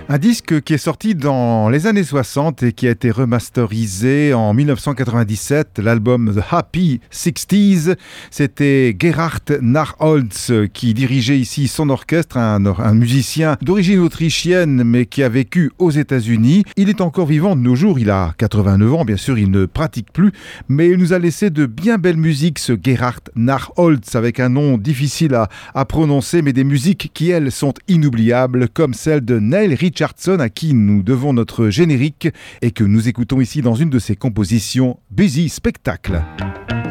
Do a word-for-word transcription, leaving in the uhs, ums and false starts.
Un disque qui est sorti dans les années soixante et qui a été remasterisé en dix-neuf cent quatre-vingt-dix-sept, l'album The Happy sixties. C'était Gerhard Nachholz qui dirigeait ici son orchestre, un, un musicien d'origine autrichienne mais qui a vécu aux États-Unis. Il est encore vivant de nos jours, il a quatre-vingt-neuf ans, bien sûr il ne pratique plus, mais il nous a laissé de bien belles musiques, ce Gerhard Nachholz, avec un nom difficile à, à prononcer, mais des musiques qui elles sont inoubliables, comme celle de Neil Richardson, à qui nous devons notre générique et que nous écoutons ici dans une de ses compositions, Busy Spectacle.